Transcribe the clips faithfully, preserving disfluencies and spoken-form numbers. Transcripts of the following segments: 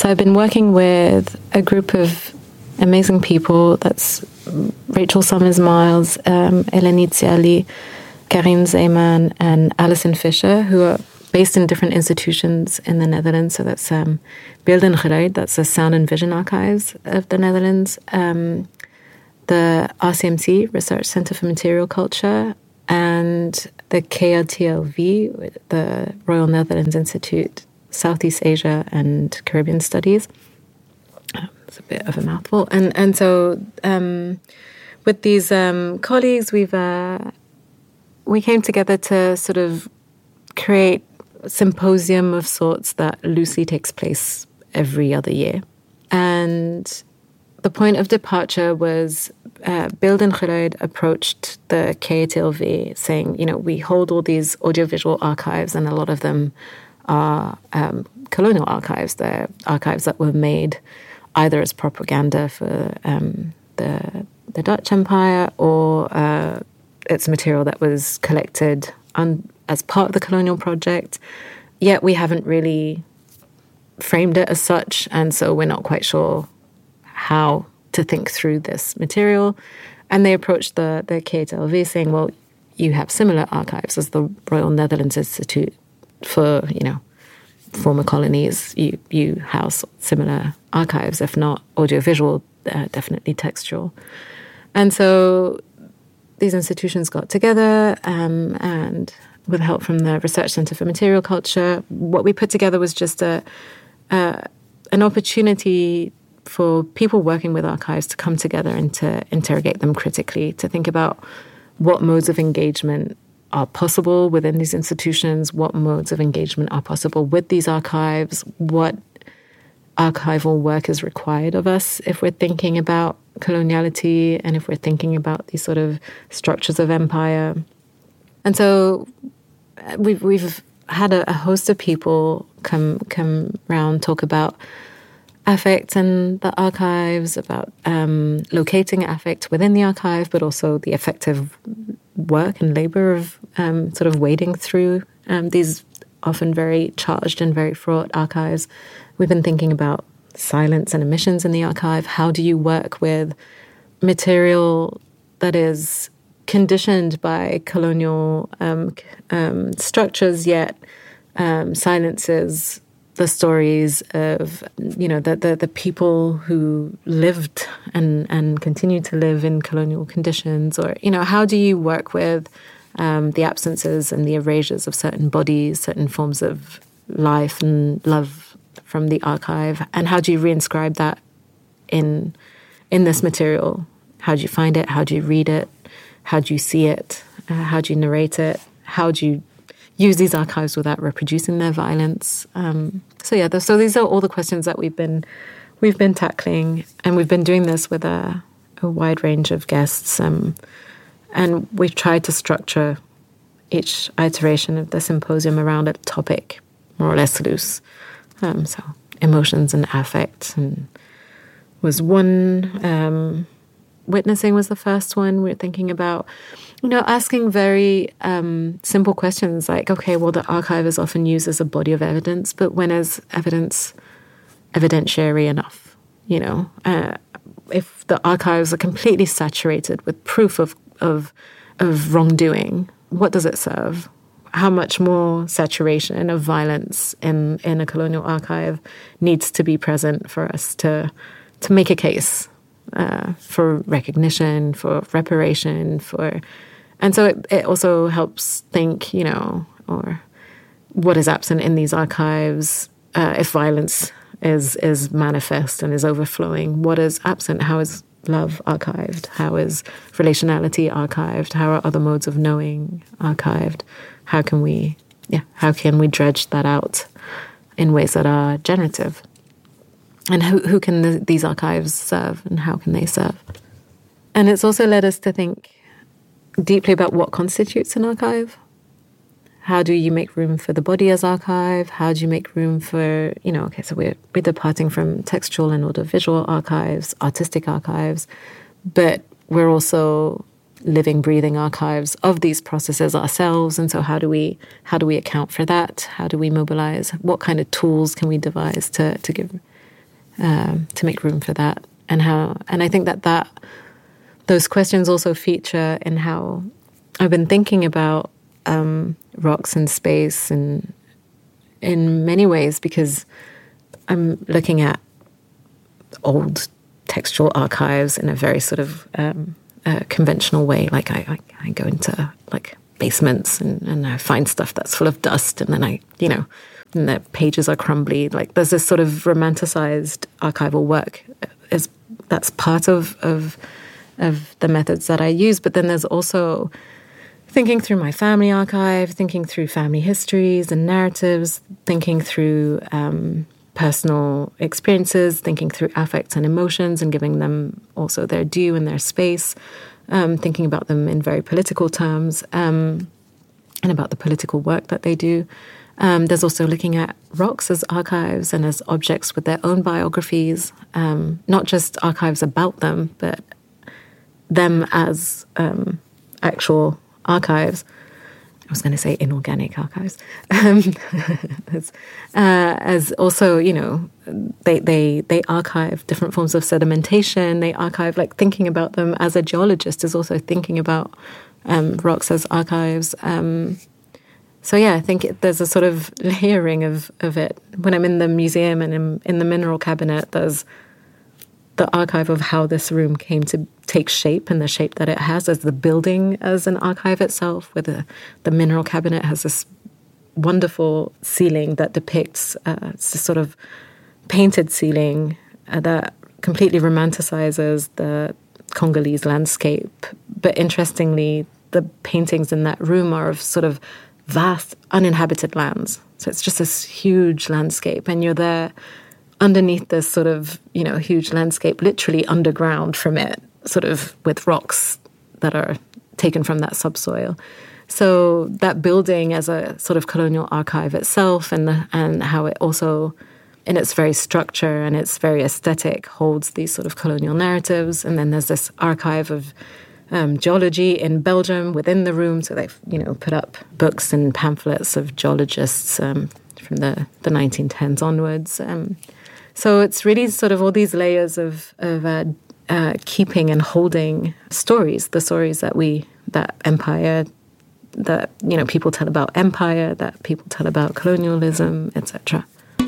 So I've been working with a group of amazing people. That's Rachel Summers-Miles, um, Eleni Tsiali, Karin Zeeman, and Alison Fisher, who are based in different institutions in the Netherlands. So that's um, Beeld en Geluid, that's the Sound and Vision Archives of the Netherlands, um, the R C M C, Research Centre for Material Culture, and the K R T L V, the Royal Netherlands Institute, Southeast Asia and Caribbean Studies. It's a bit of a mouthful. And and so um, with these um, colleagues, we've uh, we came together to sort of create a symposium of sorts that loosely takes place every other year. And the point of departure was uh, Beeld en Geluid approached the K R T L V saying, you know, we hold all these audiovisual archives, and a lot of them are um, colonial archives. They're archives that were made either as propaganda for um, the the Dutch Empire, or uh, it's material that was collected un- as part of the colonial project. Yet we haven't really framed it as such, and so we're not quite sure how to think through this material. And they approached the, the K R T L V saying, well, you have similar archives as the Royal Netherlands Institute for, you know, former colonies. You, you house similar archives, if not audiovisual, uh, definitely textual. And so these institutions got together um, and with help from the Research Centre for Material Culture, what we put together was just a, a an opportunity for people working with archives to come together and to interrogate them critically, to think about what modes of engagement are possible within these institutions, what modes of engagement are possible with these archives, what archival work is required of us if we're thinking about coloniality and if we're thinking about these sort of structures of empire. And so we've we've had a, a host of people come come round, talk about affect and the archives, about um, locating affect within the archive, but also the effective work and labor of um, sort of wading through um, these often very charged and very fraught archives. We've been thinking about silence and emissions in the archive. How do you work with material that is conditioned by colonial um, um, structures, yet um, silences the stories of, you know, the, the, the people who lived and, and continue to live in colonial conditions? Or, you know, how do you work with um, the absences and the erasures of certain bodies, certain forms of life and love from the archive? And how do you reinscribe that in in this material? How do you find it? How do you read it? How do you see it? Uh, how do you narrate it? How do you use these archives without reproducing their violence? Um, so yeah, so these are all the questions that we've been we've been tackling, and we've been doing this with a, a wide range of guests, um, and we've tried to structure each iteration of the symposium around a topic, more or less loose. Um, so emotions and affect and was one. Um, witnessing was the first one. We're thinking about, you know, asking very um, simple questions like, okay, well, the archive is often used as a body of evidence, but when is evidence evidentiary enough? You know, uh, if the archives are completely saturated with proof of, of of wrongdoing, what does it serve? How much more saturation of violence in, in a colonial archive needs to be present for us to to make a case uh, for recognition, for reparation, for... And so it, it also helps think, you know, or what is absent in these archives uh, if violence is is manifest and is overflowing. What is absent? How is love archived? How is relationality archived? How are other modes of knowing archived? How can we, yeah, how can we dredge that out in ways that are generative? And who who can the, these archives serve, and how can they serve? And it's also led us to think deeply about what constitutes an archive. How do you make room for the body as archive? How do you make room for, you know, okay, so we're, we're departing from textual and audiovisual archives, artistic archives, but we're also living, breathing archives of these processes ourselves. And so how do we how do we account for that? How do we mobilize? What kind of tools can we devise to, to give um, to make room for that, and how. And I think that that those questions also feature in how I've been thinking about um, rocks and space, and in many ways, because I'm looking at old textual archives in a very sort of um, uh, conventional way. Like I, I, I go into like basements and, and I find stuff that's full of dust, and then I, you know, and the pages are crumbly. Like there's this sort of romanticized archival work is that's part of of of the methods that I use. But then there's also thinking through my family archive, thinking through family histories and narratives, thinking through um, personal experiences, thinking through affects and emotions and giving them also their due and their space, um, thinking about them in very political terms, um, and about the political work that they do. Um, there's also looking at rocks as archives and as objects with their own biographies, um, not just archives about them, but them as um, actual archives. I was going to say inorganic archives. Um, as, uh, as also, you know, they, they they archive different forms of sedimentation. They archive, like thinking about them as a geologist is also thinking about um, rocks as archives. Um, so yeah, I think it, there's a sort of layering of, of it. When I'm in the museum and in, in the mineral cabinet, there's the archive of how this room came to take shape and the shape that it has as the building as an archive itself, where the, the mineral cabinet has this wonderful ceiling that depicts uh, it's this sort of painted ceiling uh, that completely romanticizes the Congolese landscape. But interestingly, the paintings in that room are of sort of vast uninhabited lands. So it's just this huge landscape, and you're there underneath this sort of, you know, huge landscape, literally underground from it, sort of with rocks that are taken from that subsoil. So that building as a sort of colonial archive itself, and the, and how it also, in its very structure and its very aesthetic, holds these sort of colonial narratives. And then there's this archive of um, geology in Belgium within the room. So they've, you know, put up books and pamphlets of geologists um, from the, the nineteen tens onwards. Um, So it's really sort of all these layers of, of uh, uh, keeping and holding stories, the stories that we, that empire, that, you know, people tell about empire, that people tell about colonialism, et cetera.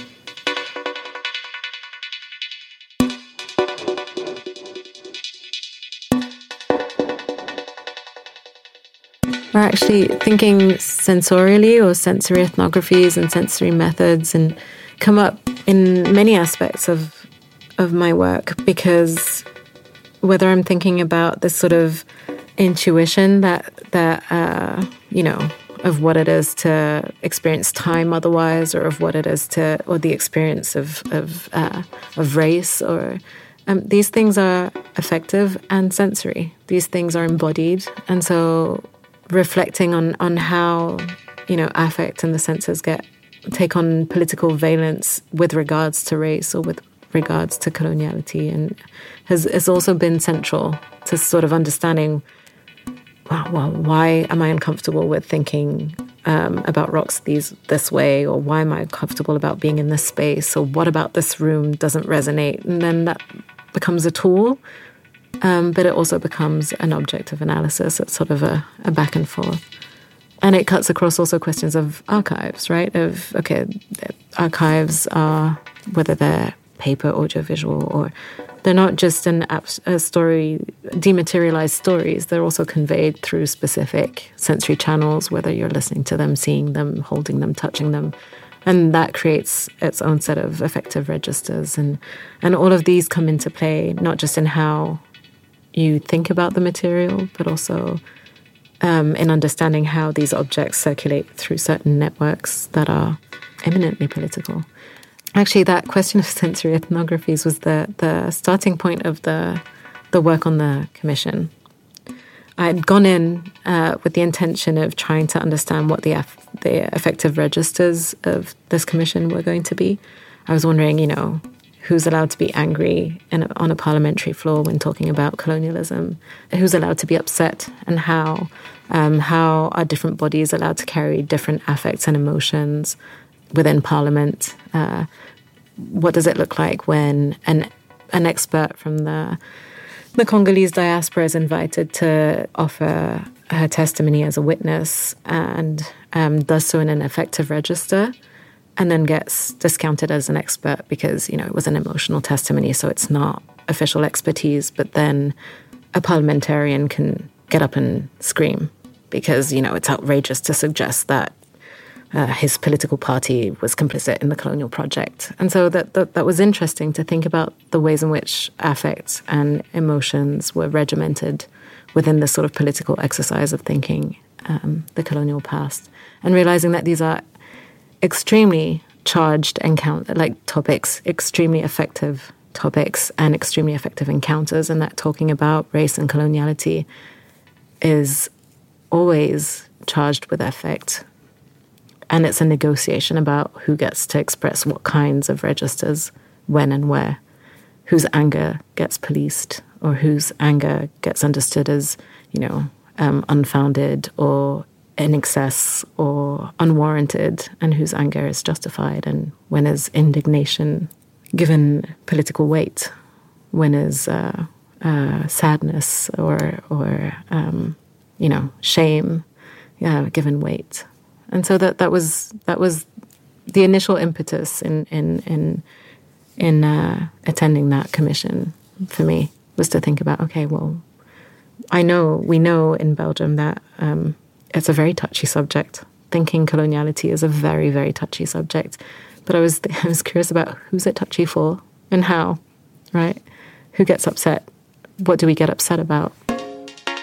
We're actually thinking sensorially, or sensory ethnographies and sensory methods, and come up in many aspects of of my work, because whether I'm thinking about this sort of intuition that that uh, you know, of what it is to experience time otherwise, or of what it is to, or the experience of of uh, of race, or um, these things are affective and sensory. These things are embodied, and so reflecting on on how, you know, affect and the senses get take on political valence with regards to race or with regards to coloniality, and has, has also been central to sort of understanding, well, well why am I uncomfortable with thinking um, about rocks these this way, or why am I comfortable about being in this space, or what about this room doesn't resonate? And then that becomes a tool, um, but it also becomes an object of analysis. It's sort of a, a back and forth. And it cuts across also questions of archives, right? Of, okay, archives are, whether they're paper, audiovisual, or they're not just an a story, dematerialized stories. They're also conveyed through specific sensory channels, whether you're listening to them, seeing them, holding them, touching them. And that creates its own set of affective registers. And, and all of these come into play, not just in how you think about the material, but also Um, in understanding how these objects circulate through certain networks that are eminently political. Actually, that question of sensory ethnographies was the, the starting point of the the work on the commission. I had gone in uh, with the intention of trying to understand what the aff- the affective registers of this commission were going to be. I was wondering, you know, who's allowed to be angry in a, on a parliamentary floor when talking about colonialism? Who's allowed to be upset, and how? Um, how are different bodies allowed to carry different affects and emotions within Parliament? Uh, what does it look like when an an expert from the the Congolese diaspora is invited to offer her testimony as a witness and um, does so in an effective register, and then gets discounted as an expert because, you know, it was an emotional testimony, so it's not official expertise. But then a parliamentarian can get up and scream because, you know, it's outrageous to suggest that uh, his political party was complicit in the colonial project. And so that, that that was interesting to think about the ways in which affect and emotions were regimented within this sort of political exercise of thinking um, the colonial past, and realizing that these are extremely charged encounter like topics, extremely effective topics and extremely effective encounters, and that talking about race and coloniality is always charged with affect. And it's a negotiation about who gets to express what kinds of registers, when and where, whose anger gets policed or whose anger gets understood as, you know, um, unfounded or in excess or unwarranted, and whose anger is justified, and when is indignation given political weight, when is uh, uh, sadness or, or um, you know, shame yeah, given weight. And so that, that was that was the initial impetus in in in, in uh, attending that commission for me, was to think about, okay, well, I know we know in Belgium that um, it's a very touchy subject. Thinking coloniality is a very, very touchy subject. But I was I was curious about who's it touchy for and how, right? Who gets upset? What do we get upset about?